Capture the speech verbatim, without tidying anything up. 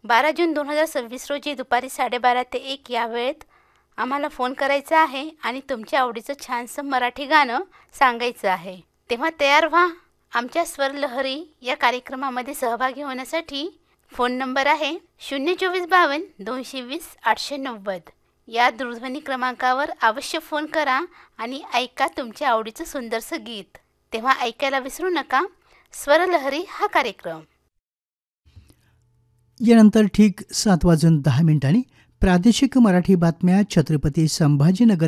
बारा जून दोन हजार सव्वीस रोजी दुपारी साडेबारा ते एक या वेळेत आम्हाला फोन करायचा आहे आणि तुमच्या आवडीचं छानसं मराठी गाणं सांगायचं आहे. तेव्हा तयार व्हा. आमच्या स्वरलहरी या कार्यक्रमामध्ये सहभागी होण्यासाठी फोन नंबर आहे शून्य चोवीस बावन्न दोनशे वीस आठशे नव्वद. या दूरध्वनी क्रमांकावर अवश्य फोन करा आणि ऐका तुमच्या आवडीचं सुंदरसं गीत. तेव्हा ऐकायला विसरू नका स्वरलहरी हा कार्यक्रम. यानंतर ठीक सात वाजून दहा मिनिटांनी प्रादेशिक मराठी बातम्या छत्रपती संभाजीनगर